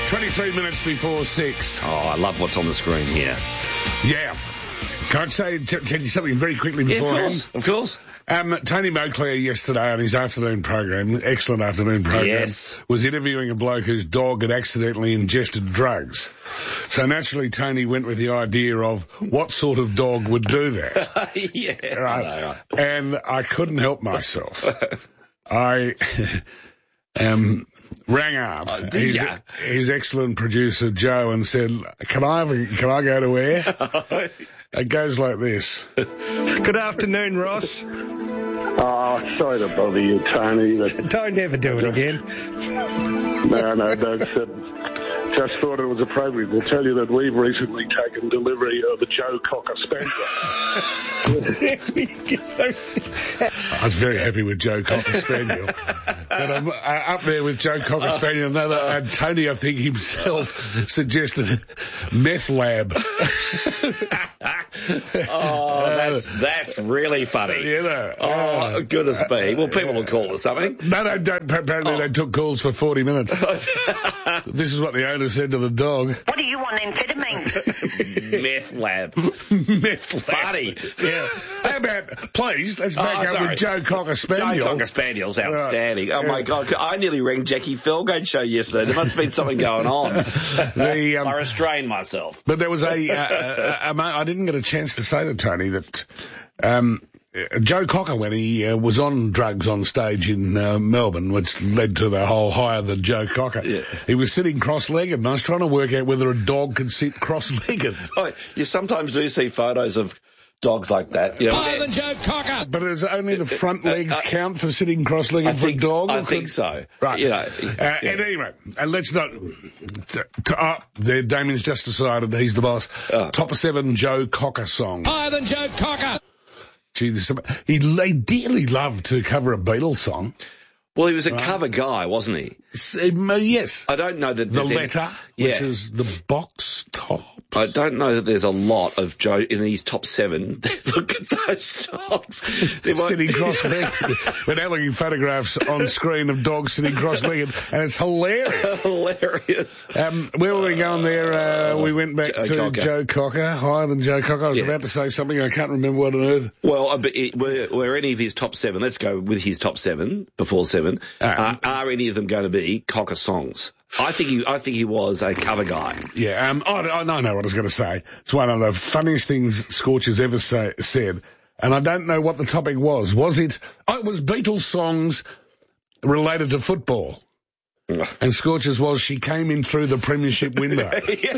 23 minutes before 6. Oh, I love what's on the screen here. Yeah. Can I tell you something very quickly beforehand? Of course. Tony Moclair yesterday on his afternoon program, excellent afternoon program, Yes. was interviewing a bloke whose dog had accidentally ingested drugs. So naturally Tony went with the idea of what sort of dog would do that. Yeah. Right. I know, right. And I couldn't help myself. I rang up his excellent producer Joe and said, can I go to air? It goes like this. Good afternoon, Ross. Oh, sorry to bother you, Tony. Don't ever do it again. No, just thought it was appropriate to tell you that we've recently taken delivery of a Joe Cocker Spaniel. I was very happy with Joe Cocker Spaniel. But I'm up there with Joe Cocker Spaniel. And Tony, I think himself, suggested meth lab. Oh, that's really funny. You know. Oh, goodness me. Well, people will call it something. No, don't. Apparently they took calls for 40 minutes. This is what the owner said to the dog. What do you want, amphetamine? Meth lab. Meth lab. Funny. Yeah. How about, please, let's back up sorry. with Joe Cocker Spaniel. Joe Cocker Spaniel's outstanding. Oh, my God. I nearly rang Jackie Felgate show yesterday. There must have been something going on. I restrained myself. But there was I didn't get a chance to say to Tony that Joe Cocker, when he was on drugs on stage in Melbourne, which led to the whole hire the Joe Cocker, he was sitting cross-legged, and I was trying to work out whether a dog could sit cross-legged. Oh, you sometimes do see photos of dogs like that. You know, Higher than Joe Cocker. But is only the front legs count for sitting cross-legged for a dog? I think so. Right. You know, At any rate, and let's not... there, Damien's just decided he's the boss. Top 7 Joe Cocker songs. Higher than Joe Cocker. Gee, he dearly loved to cover a Beatles song. Well, he was a cover guy, wasn't he? Yes. I don't know that The Letter, which is the box top. I don't know that there's a lot of Joe in these top 7. Look at those songs. Sitting cross-legged. We're now looking at photographs on screen of dogs sitting cross-legged, and it's hilarious. Hilarious. Where were we going there? We went back to Joe Cocker, higher than Joe Cocker. I was about to say something, I can't remember what on earth. Well, were any of his top 7, let's go with his top 7, before 7, are any of them going to be Cocker songs? I think he was a cover guy. Yeah, I know what I was going to say. It's one of the funniest things Scorch has ever said, and I don't know what the topic was. Was it? Oh, it was Beatles songs related to football. And Scorch's was She Came In Through the Premiership Window.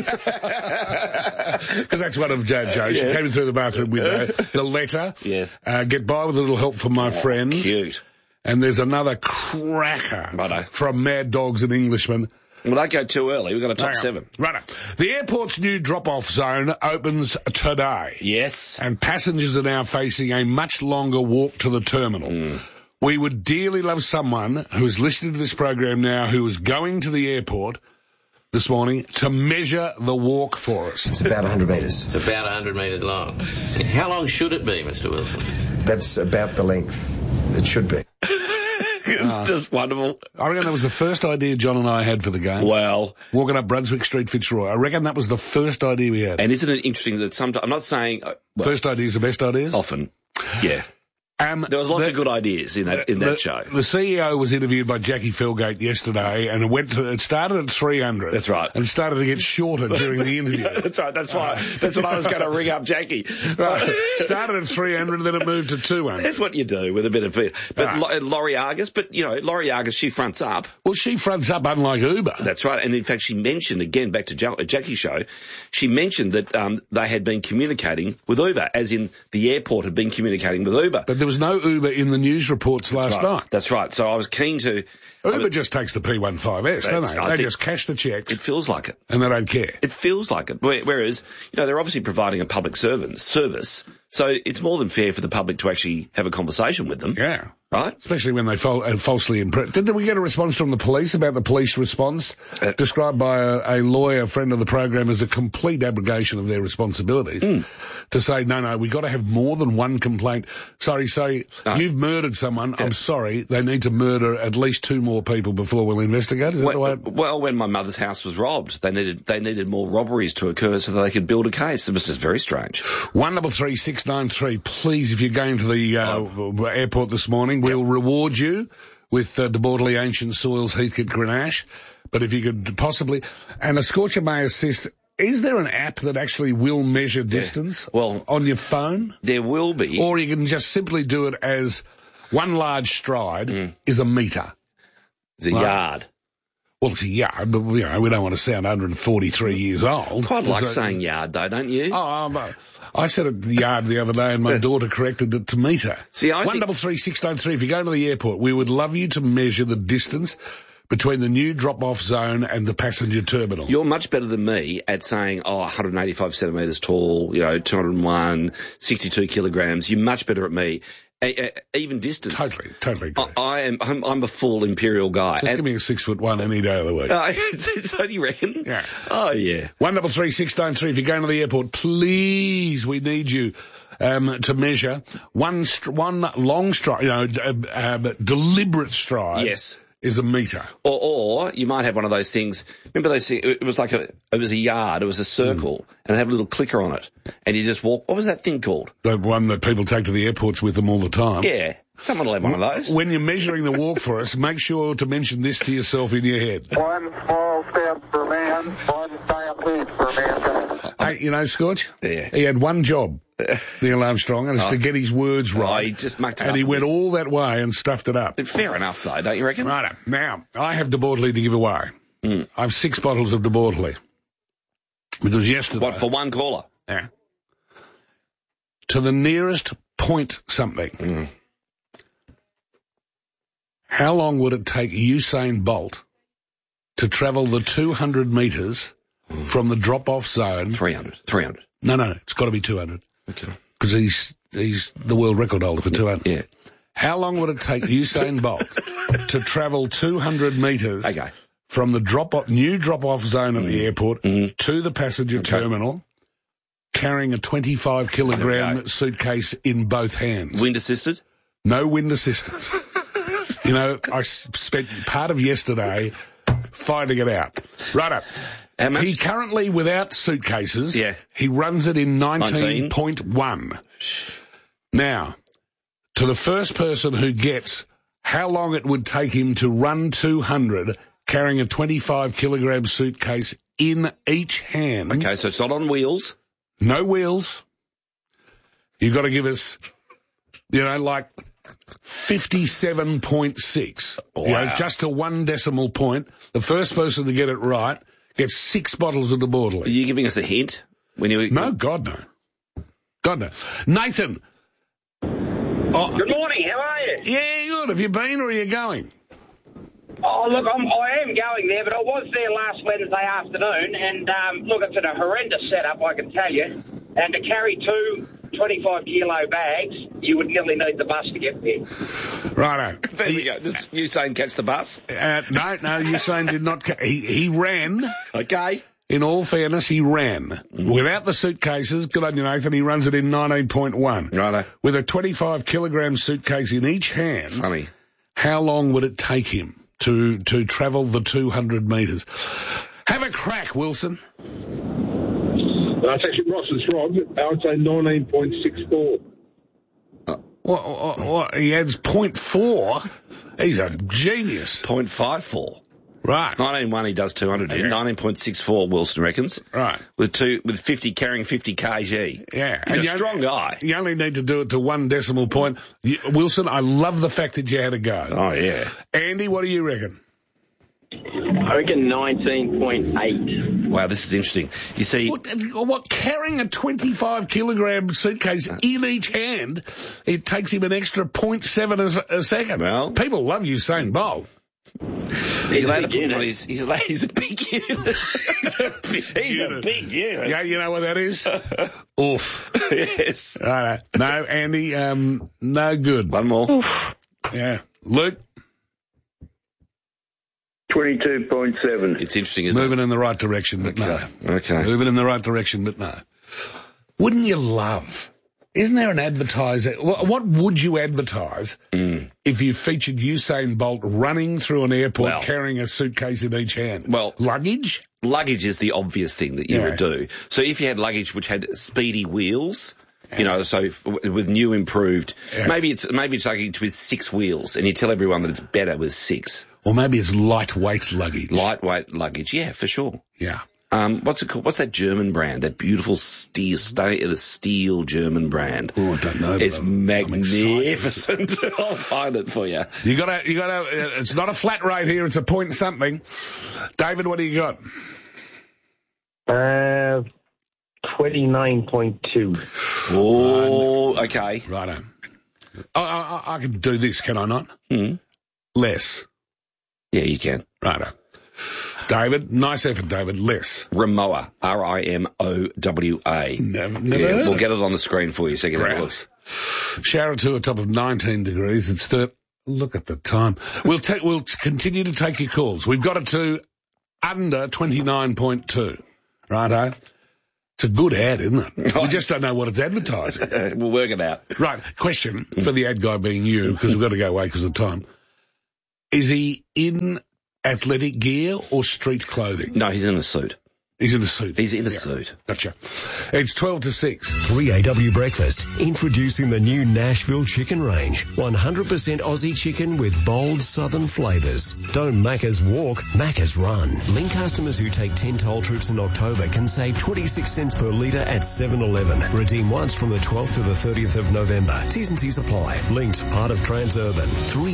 Because that's one of Joe. She came in through the bathroom window. The Letter. Yes. Get By With a Little Help From My Friends. Cute. And there's another cracker from Mad Dogs and Englishmen. Well, don't go too early. We've got a top 7. Right. The airport's new drop-off zone opens today. Yes. And passengers are now facing a much longer walk to the terminal. We would dearly love someone who's listening to this program now who is going to the airport this morning to measure the walk for us. It's about 100 metres. It's about 100 metres long. How long should it be, Mr. Wilson? That's about the length it should be. It's just wonderful. I reckon that was the first idea John and I had for the game. Well, walking up Brunswick Street, Fitzroy. I reckon that was the first idea we had. And isn't it interesting that sometimes, I'm not saying... first ideas are best ideas? Often, yeah. There was lots of good ideas in that show. The CEO was interviewed by Jackie Felgate yesterday, and it started at 300. That's right. And started to get shorter during the interview. That's right. That's why. That's what I was going to ring up Jackie. Right. Started at 300, then it moved to 200. That's what you do with a bit of it. But Laurie Argus, Laurie Argus, she fronts up. Well, she fronts up unlike Uber. That's right. And in fact, she mentioned, again, back to Jackie's show, she mentioned that they had been communicating with Uber, as in the airport had been communicating with Uber. But there was no Uber in the news reports last night. That's right. So I was keen to... Uber just takes the P15S, don't they? They just cash the checks. It feels like it. And they don't care. It feels like it. Whereas, they're obviously providing a public service. So it's more than fair for the public to actually have a conversation with them. Yeah. Right? Especially when they falsely impressed. Did we get a response from the police about the police response? Described by a lawyer friend of the program as a complete abrogation of their responsibilities. To say, no, we've got to have more than one complaint. Sorry, you've murdered someone. I'm sorry. They need to murder at least 2 more people before we'll investigate. Is that the way? Well, when my mother's house was robbed, they needed more robberies to occur so that they could build a case. It was just very strange. 133 693. Please, if you're going to the airport this morning, we'll reward you with De Bortley Ancient Soils Heathcote Grenache. But if you could possibly, and a Scorcher may assist. Is there an app that actually will measure distance on your phone? There will be. Or you can just simply do it as one large stride is a metre. It's a yard. Well, it's a yard, but, we don't want to sound 143 years old. Quite like saying yard, though, don't you? I said it yard the other day and my daughter corrected it to metre. See, 133 693. If you go to the airport, we would love you to measure the distance between the new drop-off zone and the passenger terminal. You're much better than me at saying, 185 centimetres tall, 201, 62 kilograms. You're much better at me. Even distance. Totally agree. I'm a full imperial guy. Just give me a 6'1" any day of the week. So do you reckon? Yeah. Oh, yeah. 133 693. If you're going to the airport, please, we need you to measure one long stride, deliberate stride. Yes. Is a metre. Or you might have one of those things. Remember those things? It was a yard. It was a circle, and it had a little clicker on it, and you just walk. What was that thing called? The one that people take to the airports with them all the time. Yeah. Someone will have one of those. When you're measuring the walk for us, make sure to mention this to yourself in your head. One small step for man, one giant leap for mankind. Hey, Scorch? Yeah. He had one job, Neil Armstrong, and it's to get his words right. He just mucked it up. And he went all that way and stuffed it up. Fair enough, though, don't you reckon? Right. Now, I have De Bortley to give away. I have 6 bottles of De Bortley. Because yesterday... What, for one caller? Yeah. To the nearest point something. How long would it take Usain Bolt to travel the 200 metres from the drop-off zone? 300. No, it's got to be 200. Okay. Because he's the world record holder for 200. Yeah. How long would it take Usain Bolt to travel 200 metres from the new drop-off zone at the airport to the passenger terminal, carrying a 25-kilogram suitcase in both hands? Wind assisted? No wind assistance. I spent part of yesterday finding it out. Right up. How much? He currently, without suitcases, Yeah. he runs it in 19.1. Now, to the first person who gets how long it would take him to run 200 carrying a 25-kilogram suitcase in each hand. Okay, so it's not on wheels. No wheels. You've got to give us, like 57.6. Wow. Just to 1 decimal point. The first person to get it right gets 6 bottles of De Bortley. Are you giving us a hint? No, God no. God no. Nathan. Good morning, how are you? Yeah, good. Have you been or are you going? Oh, look, I am going there, but I was there last Wednesday afternoon, and look, it's a horrendous setup, I can tell you. And to carry 2 25-kilo bags, you would nearly need the bus to get there. Righto. There we go. Just Usain catch the bus? No, Usain did not. He ran. Okay. In all fairness, he ran. Without the suitcases, good on you, Nathan, he runs it in 19.1. Righto. With a 25-kilogram suitcase in each hand. Funny. How long would it take him to travel the 200 metres? Have a crack, Wilson. That's actually Ross's wrong. I would say 19.64. What? He adds 0.4. He's a genius. 0.54. Right. 19.1 he does 200. Okay. 19.64 Wilson reckons. Right. With 50 carrying 50 kg. Yeah. He's a strong guy. You only need to do it to 1 decimal point. Wilson, I love the fact that you had a go. Oh, yeah. Andy, what do you reckon? I reckon 19.8. Wow, this is interesting. You see... What carrying a 25-kilogram suitcase in each hand, it takes him an extra 0.7 a second. Well... People love Usain Bolt. He's allowed to put him on his... He's a big unit. He's a big unit. Yeah, you know what that is? Oof. Yes. Right. No, Andy, no good. One more. Oof. Yeah. Luke? 22.7. It's interesting, isn't Moving in the right direction, but no. Okay. Moving in the right direction, but no. Wouldn't you love... Isn't there an advertiser? What would you advertise if you featured Usain Bolt running through an airport carrying a suitcase in each hand? Well, luggage? Luggage is the obvious thing that you would do. So if you had luggage which had speedy wheels, you know, so with new improved, maybe it's luggage with 6 wheels, and you tell everyone that it's better with 6. Or maybe it's lightweight luggage. Lightweight luggage, yeah, for sure. Yeah. What's it called? What's that German brand? That beautiful steel German brand. Oh, I don't know. It's magnificent. I'll find it for you. You gotta, it's not a flat rate here, it's a point something. David, what do you got? 29.2. Oh, okay. Righto. I can do this, can I not? Less. Yeah, you can. Righto. David, nice effort, David. Less. Rimowa. R-I-M-O-W-A. Never we'll get it on the screen for you so you can have a look. Sharatua, top of 19 degrees. It's look at the time. We'll continue to take your calls. We've got it to under 29.2. Righto. It's a good ad, isn't it? We just don't know what it's advertising. We'll work it out. Right. Question for the ad guy being you, because we've got to go away because of time. Is he in athletic gear or street clothing? No, he's in a suit. He's in a suit. He's in a suit. Gotcha. It's 12 to 6. 3AW Breakfast, introducing the new Nashville chicken range. 100% Aussie chicken with bold southern flavours. Don't Macca's walk, Macca's run. Link customers who take 10 toll trips in October can save 26 cents per litre at 7-Eleven. Redeem once from the 12th to the 30th of November. T's and C's apply. Linked, part of Transurban.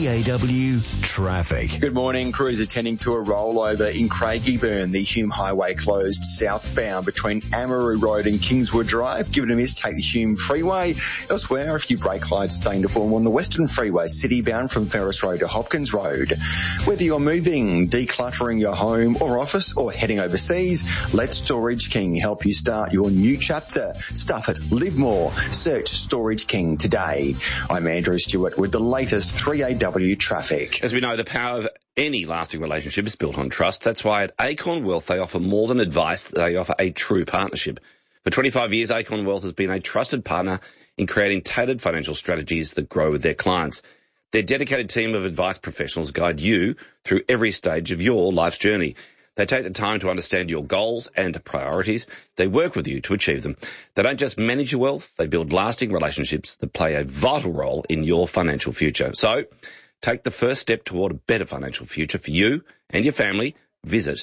3AW Traffic. Good morning. Crews attending to a rollover in Craigieburn. The Hume Highway closed southbound between Amaroo Road and Kingswood Drive. Give it a miss, take the Hume Freeway. Elsewhere, a few brake lights staying to form on the Western Freeway, city-bound from Ferris Road to Hopkins Road. Whether you're moving, decluttering your home or office, or heading overseas, let Storage King help you start your new chapter. Stuff it, live more. Search Storage King today. I'm Andrew Stewart with the latest 3AW traffic. As we know, the power of any lasting relationship is built on trust. That's why at Acorn Wealth they offer more than advice. They offer a true partnership. For 25 years, Acorn Wealth has been a trusted partner in creating tailored financial strategies that grow with their clients. Their dedicated team of advice professionals guide you through every stage of your life's journey. They take the time to understand your goals and priorities. They work with you to achieve them. They don't just manage your wealth, they build lasting relationships that play a vital role in your financial future. So, take the first step toward a better financial future for you and your family. Visit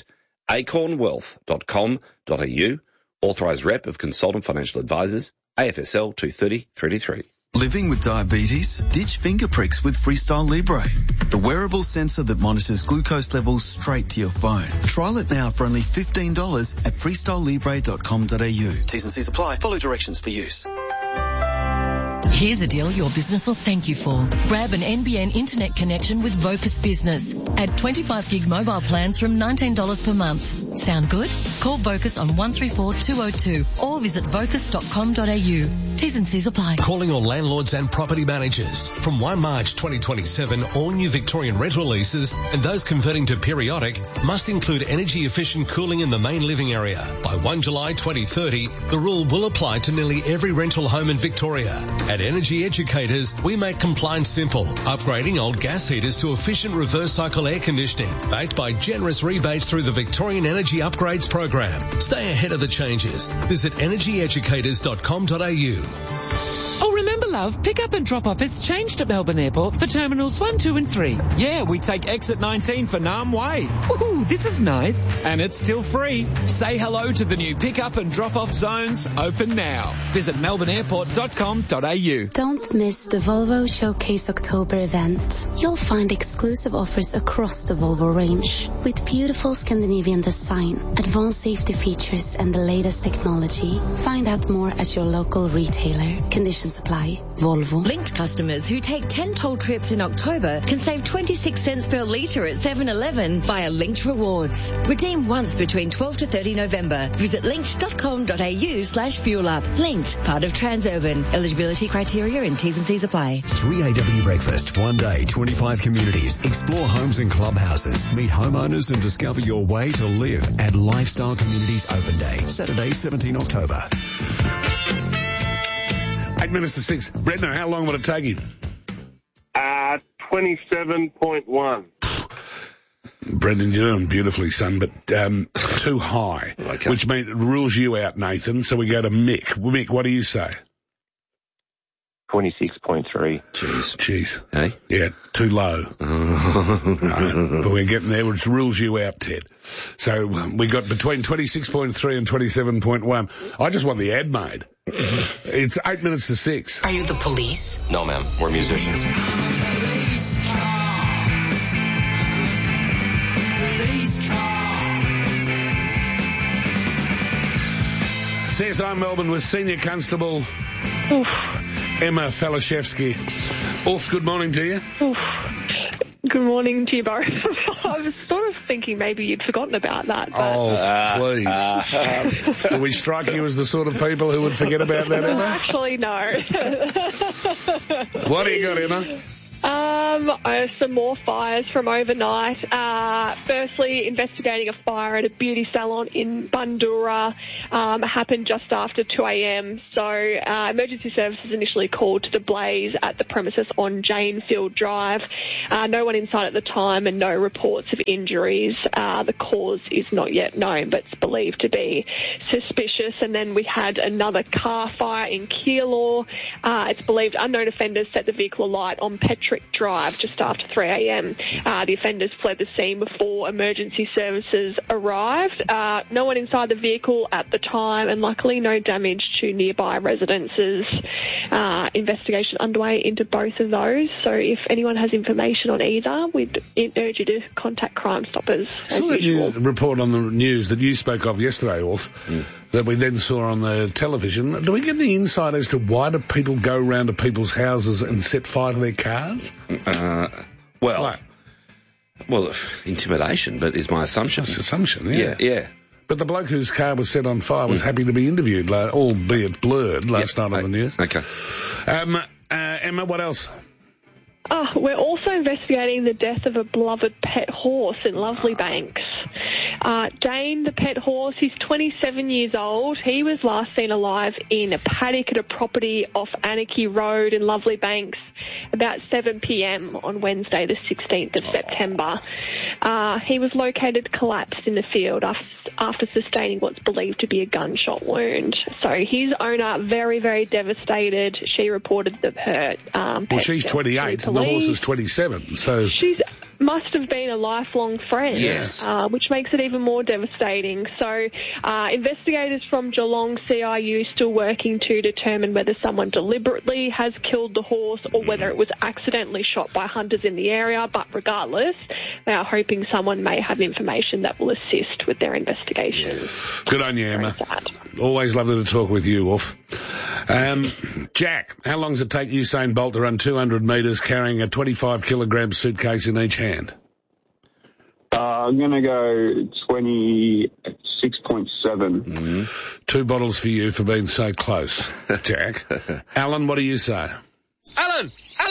acornwealth.com.au. Authorised rep of Consultant Financial Advisors, AFSL 230-33. Living with diabetes? Ditch finger pricks with Freestyle Libre, the wearable sensor that monitors glucose levels straight to your phone. Trial it now for only $15 at freestylelibre.com.au. T's and C's apply. Follow directions for use. Here's a deal your business will thank you for. Grab an NBN internet connection with Vocus Business. Add 25 gig mobile plans from $19 per month. Sound good? Call Vocus on 134202 or visit vocus.com.au. T's and C's apply. Calling all landlords and property managers. From 1 March 2027, all new Victorian rental leases and those converting to periodic must include energy efficient cooling in the main living area. By 1 July 2030, the rule will apply to nearly every rental home in Victoria. At Energy Educators, we make compliance simple, upgrading old gas heaters to efficient reverse cycle air conditioning, backed by generous rebates through the Victorian Energy Upgrades program. Stay ahead of the changes. Visit energyeducators.com.au. Oh, remember, love, pick up and drop off. It's changed at Melbourne Airport for Terminals 1, 2 and 3. Yeah, we take exit 19 for Nam Way. Woohoo, this is nice. And it's still free. Say hello to the new pick up and drop off zones, open now. Visit melbourneairport.com.au. Don't miss the Volvo Showcase October event. You'll find exclusive offers across the Volvo range with beautiful Scandinavian design, advanced safety features and the latest technology. Find out more at your local retailer. Conditions apply. Volvo. Linked customers who take 10 toll trips in October can save 26 cents per litre at 7-Eleven via Linked Rewards. Redeem once between 12 to 30 November. Visit linked.com.au/fuelup. Linked, part of Transurban. Eligibility criteria and T's and C's apply. 3AW Breakfast, one day, 25 communities. Explore homes and clubhouses. Meet homeowners and discover your way to live at Lifestyle Communities Open Day, Saturday, 17 October. 8 minutes to 6. Brendan, how long would it take you? 27.1. Brendan, you're doing beautifully, son, but too high, Okay. which means it rules you out, Nathan. So we go to Mick. Mick, what do you say? 26.3. Jeez. Hey? Yeah, too low. No, but we're getting there, which rules you out, Ted. So we got between 26.3 and 27.1. I just want the ad made. It's 8 minutes to 6. Are you the police? No, ma'am. We're musicians. CSI Melbourne with Senior Constable Emma Falashevsky. Oof, good morning to you. Good morning to you both. I was sort of thinking maybe you'd forgotten about that. But... please. Do we strike you as the sort of people who would forget about that, Emma? Actually, no. What do you got, Emma? Some more fires from overnight. Firstly, investigating a fire at a beauty salon in Bundoora happened just after 2 a.m. So emergency services initially called to the blaze at the premises on Janefield Drive. No one inside at the time and no reports of injuries. The cause is not yet known, but it's believed to be suspicious. And then we had another car fire in Keilor. It's believed unknown offenders set the vehicle alight on Petrick Drive just after 3 a.m. The offenders fled the scene before emergency services arrived. No one inside the vehicle at the time, and luckily no damage to nearby residences. Investigation underway into both of those. So if anyone has information on either, we'd urge you to contact Crime Stoppers. So that you report on the news that you spoke of yesterday, Orf, that we then saw on the television. Do we get any insight as to why do people go round to people's houses and set fire to their cars? Well, intimidation, but is my assumption. It's assumption, yeah. Yeah. But the bloke whose car was set on fire was happy to be interviewed, albeit blurred, last night on the news. Okay. Emma, what else? We're also investigating the death of a beloved pet horse in Lovely Banks. Dane, the pet horse, he's 27 years old. He was last seen alive in a paddock at a property off Anarchy Road in Lovely Banks about 7 p.m. on Wednesday, the 16th of September. He was located collapsed in the field after sustaining what's believed to be a gunshot wound. So his owner, very, very devastated. She reported that her pet she's 28 and the horse is 27, so... She's must have been a lifelong friend, yes. Which makes it even more devastating. So investigators from Geelong CIU still working to determine whether someone deliberately has killed the horse or whether it was accidentally shot by hunters in the area. But regardless, they are hoping someone may have information that will assist with their investigations. Good on you, Emma. Always lovely to talk with you, Wolf. Jack, how long does it take Usain Bolt to run 200 metres carrying a 25-kilogram suitcase in each hand? I'm going to go 26.7. 2 bottles for you for being so close, Jack. Alan, what do you say? Alan!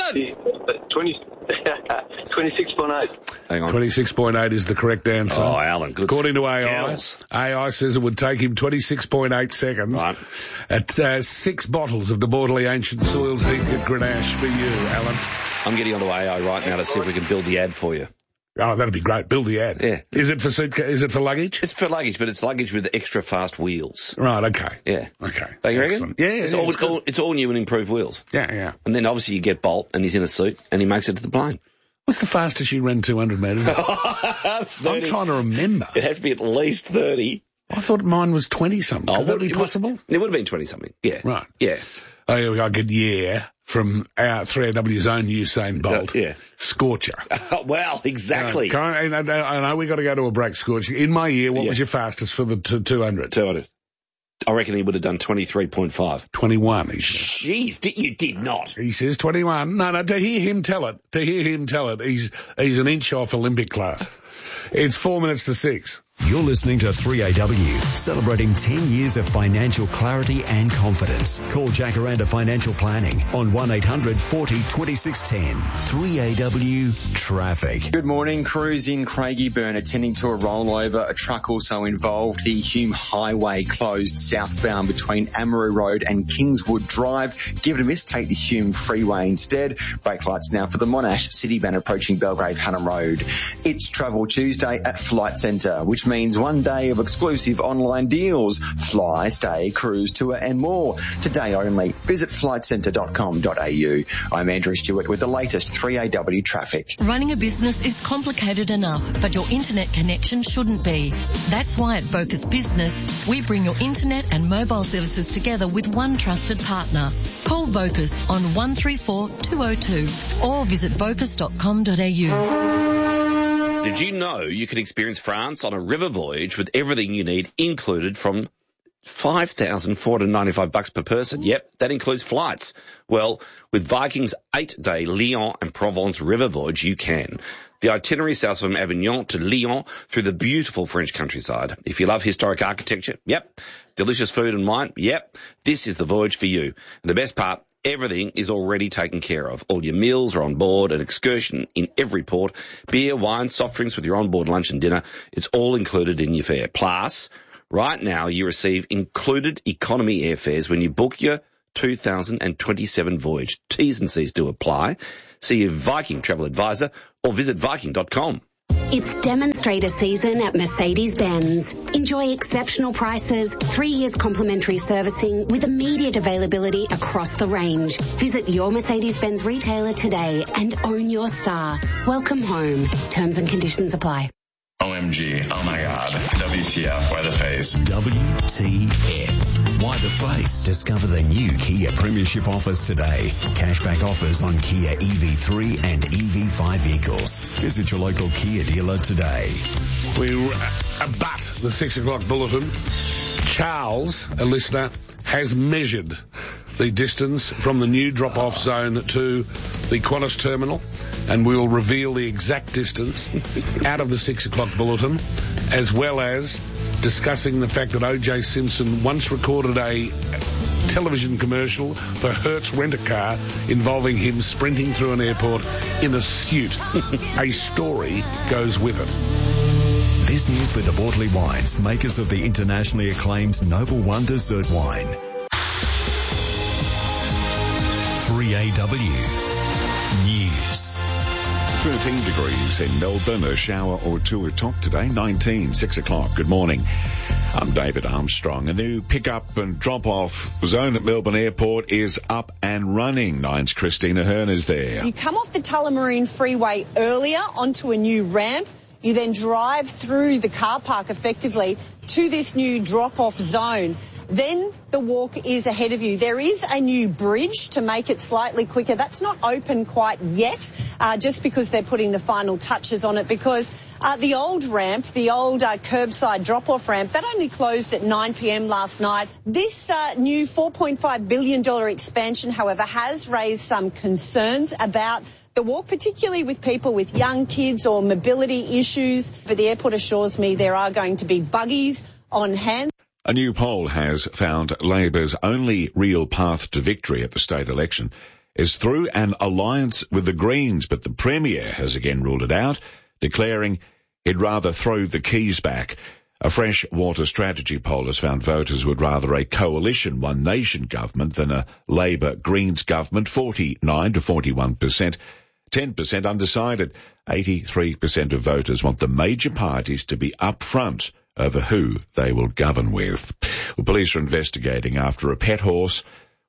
26.8. Hang on. 26.8 is the correct answer. Oh, Alan, good. According to AI, girls. AI says it would take him 26.8 seconds at 6 bottles of the mortally ancient soils heath at Grenache for you, Alan. I'm getting onto AI right now to see if we can build the ad for you. Oh, that'd be great. Build the ad. Yeah. Is it for luggage? It's for luggage, but it's luggage with extra fast wheels. Right, okay. Yeah. Okay. Don't you reckon? Yeah, it's all new and improved wheels. Yeah. And then obviously you get Bolt and he's in a suit and he makes it to the plane. What's the fastest you ran 200 metres? I'm trying to remember. It has to be at least 30. I thought mine was 20-something. Could that be possible? It would have been 20-something, yeah. Right. Yeah. I get from our 3AW's own Usain Bolt. Yeah. Scorcher. Well, exactly. I know we got to go to a break, Scorcher. In my ear, what was your fastest for the 200? 200. I reckon he would have done 23.5. 21. Jeez, you did not. He says 21. No, to hear him tell it, he's an inch off Olympic class. It's 4 minutes to 6. You're listening to 3AW, celebrating 10 years of financial clarity and confidence. Call Jacaranda Financial Planning on 1-800 40 2610. 3AW Traffic. Good morning. Crews in Craigieburn attending to a rollover. A truck also involved. The Hume Highway closed southbound between Amaroo Road and Kingswood Drive. Give it a miss. Take the Hume Freeway instead. Brake lights now for the Monash City Van approaching Belgrave Hunnam Road. It's Travel Tuesday at Flight Centre, which means one day of exclusive online deals. Fly, stay, cruise, tour and more. Today only. Visit flightcentre.com.au. I'm Andrew Stewart with the latest 3AW traffic. Running a business is complicated enough, but your internet connection shouldn't be. That's why at Vocus Business, we bring your internet and mobile services together with one trusted partner. Call Vocus on 134 202 or visit vocus.com.au. Did you know you can experience France on a river voyage with everything you need included from $5,495 per person? Yep, that includes flights. Well, with Viking's 8-day Lyon and Provence river voyage, you can. The itinerary sails from Avignon to Lyon through the beautiful French countryside. If you love historic architecture, yep. Delicious food and wine, yep. This is the voyage for you. And the best part, everything is already taken care of. All your meals are on board, an excursion in every port, beer, wine, soft drinks with your on-board lunch and dinner. It's all included in your fare. Plus, right now you receive included economy airfares when you book your 2027 voyage. T's and C's do apply. See your Viking travel advisor or visit Viking.com. It's demonstrator season at Mercedes-Benz. Enjoy exceptional prices, 3 years complimentary servicing with immediate availability across the range. Visit your Mercedes-Benz retailer today and own your star. Welcome home. Terms and conditions apply. OMG, oh my God, WTF, why the face? WTF, why the face? Discover the new Kia Premiership offers today. Cashback offers on Kia EV3 and EV5 vehicles. Visit your local Kia dealer today. We abut the 6 o'clock bulletin. Charles, a listener, has measured the distance from the new drop-off zone to the Qantas terminal, and we will reveal the exact distance out of the 6 o'clock bulletin, as well as discussing the fact that O.J. Simpson once recorded a television commercial for Hertz Rent-A-Car involving him sprinting through an airport in a suit. A story goes with it. This news with the Bortley Wines, makers of the internationally acclaimed Noble One dessert wine. 3AW News. 13 degrees in Melbourne, a shower or two atop today, 19, 6 o'clock. Good morning. I'm David Armstrong. A new pick-up and drop-off zone at Melbourne Airport is up and running. 9's Christina Hearn is there. You come off the Tullamarine Freeway earlier onto a new ramp. You then drive through the car park effectively to this new drop-off zone. Then the walk is ahead of you. There is a new bridge to make it slightly quicker. That's not open quite yet, just because they're putting the final touches on it, because the old ramp, the old curbside drop-off ramp, that only closed at 9 p.m. last night. This new $4.5 billion expansion, however, has raised some concerns about the walk, particularly with people with young kids or mobility issues. But the airport assures me there are going to be buggies on hand. A new poll has found Labor's only real path to victory at the state election is through an alliance with the Greens, but the Premier has again ruled it out, declaring he'd rather throw the keys back. A fresh water strategy poll has found voters would rather a coalition One Nation government than a Labor-Greens government, 49 to 41%. 10% undecided. 83% of voters want the major parties to be upfront over who they will govern with. Well, police are investigating after a pet horse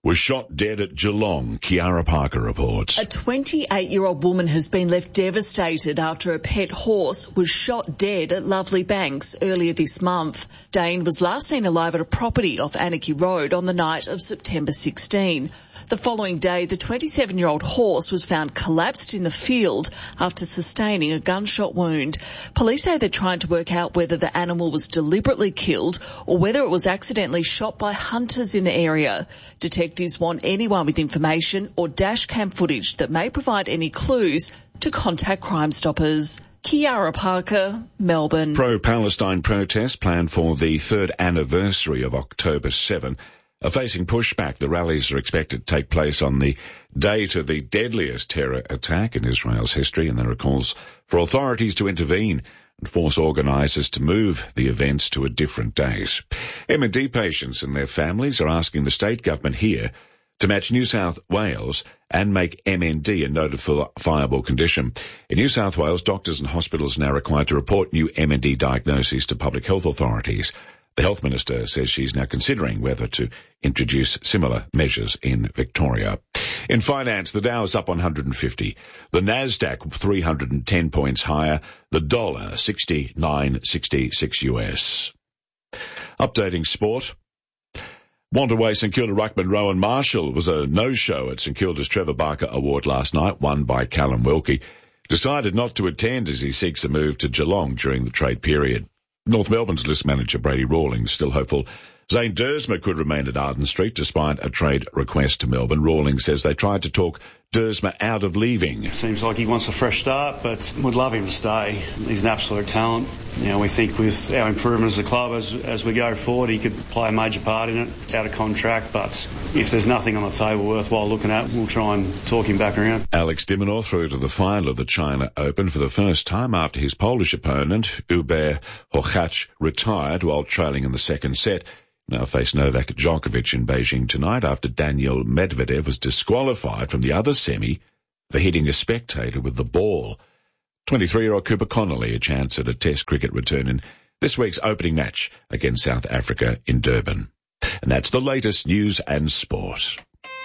was shot dead at Geelong. Kiara Parker reports. A 28-year-old woman has been left devastated after a pet horse was shot dead at Lovely Banks earlier this month. Dane was last seen alive at a property off Anarchy Road on the night of September 16. The following day, the 27-year-old horse was found collapsed in the field after sustaining a gunshot wound. Police say they're trying to work out whether the animal was deliberately killed or whether it was accidentally shot by hunters in the area. Detectives want anyone with information or dash cam footage that may provide any clues to contact Crime Stoppers. Kiara Parker, Melbourne. Pro-Palestine protests planned for the third anniversary of October 7 are facing pushback. The rallies are expected to take place on the date of the deadliest terror attack in Israel's history, and there are calls for authorities to intervene and force organisers to move the events to a different date. MND patients and their families are asking the state government here to match New South Wales and make MND a notifiable condition. In New South Wales, doctors and hospitals are now required to report new MND diagnoses to public health authorities. The Health Minister says she's now considering whether to introduce similar measures in Victoria. In finance, the Dow is up 150. The Nasdaq 310 points higher. The dollar 69.66 US. Updating sport. Wanderway St Kilda ruckman Rowan Marshall was a no-show at St Kilda's Trevor Barker Award last night, won by Callum Wilkie. Decided not to attend as he seeks a move to Geelong during the trade period. North Melbourne's list manager Brady Rawlings still hopeful Zane Dersma could remain at Arden Street despite a trade request to Melbourne. Rawlings says they tried to talk Dersma out of leaving. Seems like he wants a fresh start, but would love him to stay. He's an absolute talent. You know, we think with our improvement as a club as we go forward, he could play a major part in it. It's out of contract, but if there's nothing on the table worthwhile looking at, we'll try and talk him back around. Alex de Minaur through to the final of the China Open for the first time after his Polish opponent, Hubert Hurkacz, retired while trailing in the second set. Now face Novak Djokovic in Beijing tonight after Daniil Medvedev was disqualified from the other semi for hitting a spectator with the ball. 23-year-old Cooper Connolly a chance at a Test cricket return in this week's opening match against South Africa in Durban. And that's the latest news and sport.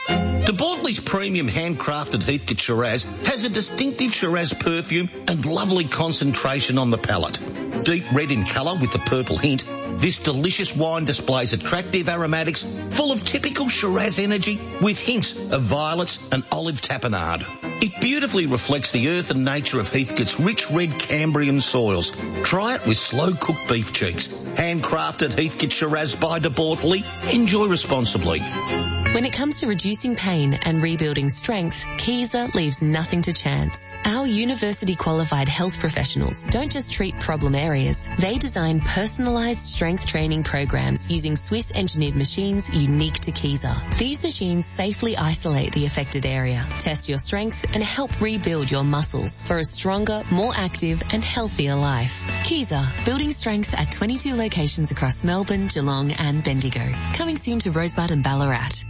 De Bortley's premium handcrafted Heathcote Shiraz has a distinctive Shiraz perfume and lovely concentration on the palate. Deep red in colour with a purple hint, this delicious wine displays attractive aromatics full of typical Shiraz energy with hints of violets and olive tapenade. It beautifully reflects the earth and nature of Heathcote's rich red Cambrian soils. Try it with slow-cooked beef cheeks. Handcrafted Heathcote Shiraz by De Bortley. Enjoy responsibly. When it comes to reducing pain and rebuilding strength, Kaiser leaves nothing to chance. Our university-qualified health professionals don't just treat problem areas. They design personalised strength training programs using Swiss-engineered machines unique to Kaiser. These machines safely isolate the affected area, test your strength, and help rebuild your muscles for a stronger, more active, and healthier life. Kaiser, building strength at 22 locations across Melbourne, Geelong, and Bendigo. Coming soon to Rosebud and Ballarat.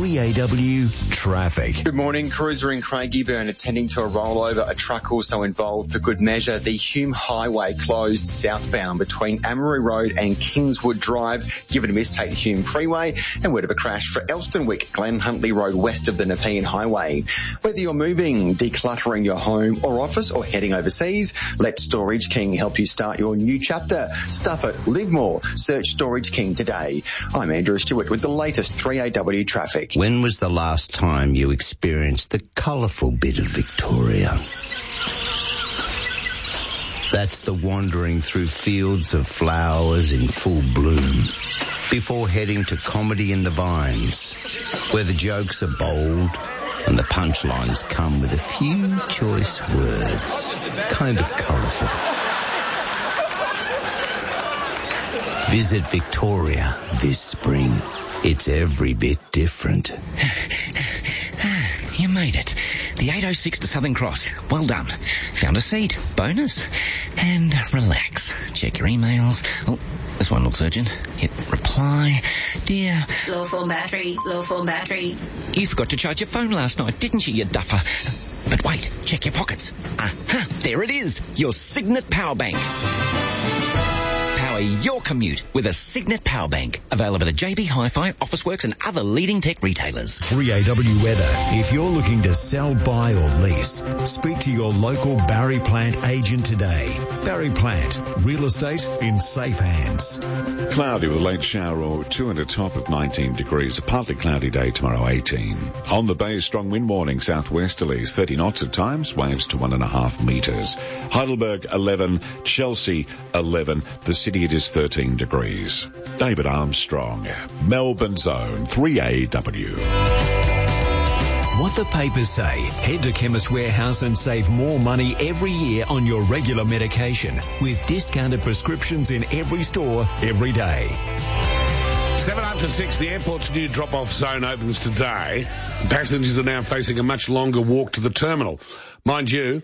3AW Traffic. Good morning. Crews are in Craigieburn attending to a rollover. A truck also involved for good measure. The Hume Highway closed southbound between Amaroo Road and Kingswood Drive. Give it a miss, take the Hume Freeway. And word of a crash for Elstonwick, Glen Huntley Road west of the Nepean Highway. Whether you're moving, decluttering your home or office or heading overseas, let Storage King help you start your new chapter. Stuff it, live more. Search Storage King today. I'm Andrew Stewart with the latest 3AW Traffic. When was the last time you experienced the colourful bit of Victoria? That's the wandering through fields of flowers in full bloom, before heading to Comedy in the Vines, where the jokes are bold and the punchlines come with a few choice words, kind of colourful. Visit Victoria this spring. It's every bit different. You made it. The 806 to Southern Cross. Well done. Found a seat. Bonus. And relax. Check your emails. Oh, this one looks urgent. Hit reply. Dear. Low phone battery. Low phone battery. You forgot to charge your phone last night, didn't you, you duffer? But wait. Check your pockets. Aha. There it is. Your Signet power bank. Power your commute with a Signet power bank. Available at JB Hi-Fi, Officeworks and other leading tech retailers. 3AW weather. If you're looking to sell, buy or lease, speak to your local Barry Plant agent today. Barry Plant, real estate in safe hands. Cloudy with a late shower or 2 and a top of 19 degrees. A partly cloudy day tomorrow, 18. On the bay, strong wind warning, southwesterlies, 30 knots at times, waves to 1.5 metres. Heidelberg 11, Chelsea 11, the city it is 13 degrees. David Armstrong, Melbourne Zone, 3AW. What the papers say. Head to Chemist Warehouse and save more money every year on your regular medication with discounted prescriptions in every store every day. 7 after 6, the airport's new drop-off zone opens today. Passengers are now facing a much longer walk to the terminal. Mind you,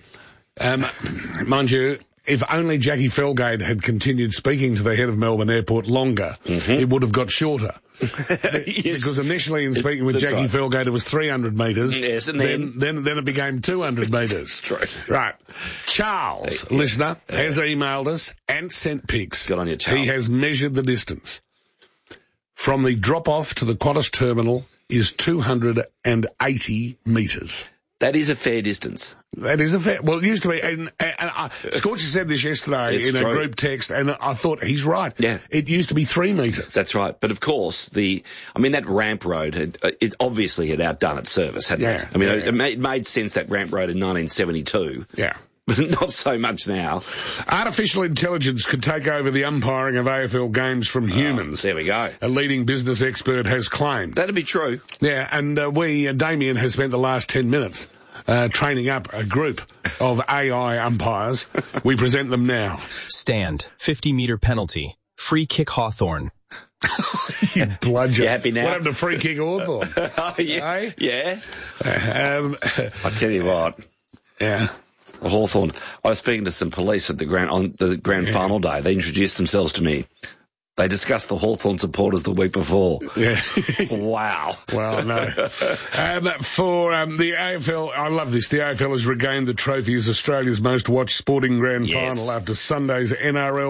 if only Jackie Felgate had continued speaking to the head of Melbourne Airport longer, it would have got shorter. Yes. Because initially in speaking with Jackie Felgate, it was 300 metres. Yes, and then it became 200 metres. True. Right. Charles, listener, has emailed us and sent pics. Good on you, Charles. He has measured the distance. From the drop-off to the Qantas terminal is 280 metres. That is a fair distance. That is a fair... Well, it used to be... And Scorcher said this yesterday in a group text, and I thought he's right. Yeah. It used to be 3 metres. That's right. But, of course, that ramp road, it obviously had outdone its service, hadn't it? I mean, it made sense, that ramp road in 1972. Yeah. But not so much now. Artificial intelligence could take over the umpiring of AFL games from humans. There we go. A leading business expert has claimed. That'd be true. Yeah, and Damien has spent the last 10 minutes training up a group of AI umpires. We present them now. Stand. 50-metre penalty. Free kick Hawthorn. You bludger. You happy now? What happened to free kick Hawthorn? Oh, yeah. Eh? Yeah. I tell you what. Yeah. Hawthorn. I was speaking to some police at on the grand final day. They introduced themselves to me. They discussed the Hawthorn supporters the week before. Yeah. Wow. Well, no. For the AFL, I love this. The AFL has regained the trophy as Australia's most watched sporting grand final after Sunday's NRL